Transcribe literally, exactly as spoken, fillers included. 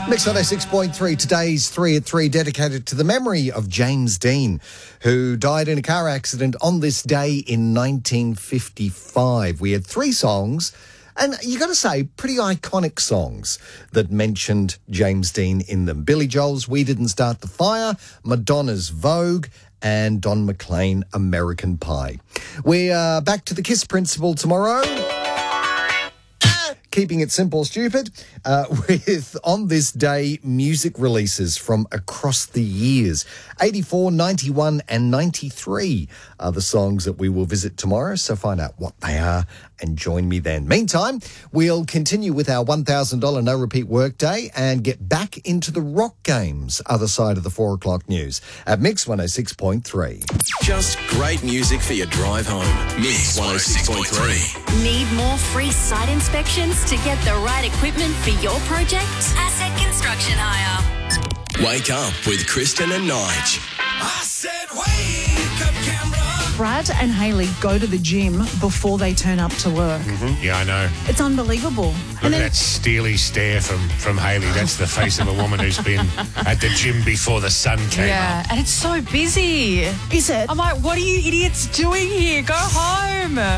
Mix one oh six point three, today's three at three dedicated to the memory of James Dean, who died in a car accident on this day in nineteen fifty-five. We had three songs, and you got to say, pretty iconic songs that mentioned James Dean in them. Billy Joel's We Didn't Start the Fire, Madonna's Vogue, and Don McLean, American Pie. We are back to the KISS principle tomorrow. Keeping it simple, stupid, uh, with, on this day, music releases from across the years. eighty-four, ninety-one and ninety-three are the songs that we will visit tomorrow, so find out what they are and join me then. Meantime, we'll continue with our one thousand dollars no-repeat workday and get back into the rock games, other side of the four o'clock news, at Mix one oh six point three. Just great music for your drive home. Mix one oh six point three. Need more free site inspections to get the right equipment for your project? Asset Construction Hire. Wake up with Kristen and Nige. I said wake up, Canberra. Brad and Hayley go to the gym before they turn up to work. Mm-hmm. Yeah, I know. It's unbelievable. Look And at then that steely stare from, from Hayley. That's the face of a woman who's been at the gym before the sun came Yeah, up. and it's so busy. is it? I'm like, what are you idiots doing here? Go home.